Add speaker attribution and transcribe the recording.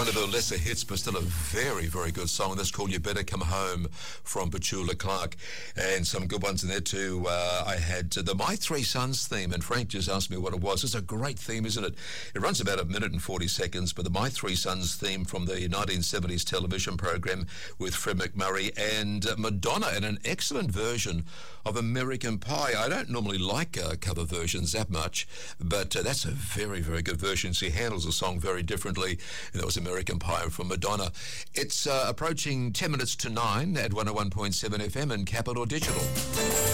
Speaker 1: one of the lesser hits, but still a very, very good song. That's called You Better Come Home from Petula Clark. And some good ones in there too. I had the My Three Sons theme, and Frank just asked me what it was. It's a great theme, isn't it? It runs about 1 minute and 40 seconds, but the My Three Sons theme from the 1970s television program with Fred McMurray and Madonna, and an excellent version of American Pie. I don't normally like cover versions that much, but that's a very, very good version. She handles the song very differently, and that was American Pie from Madonna. It's approaching 10 minutes to 9 at 101.7 FM and Capital Digital.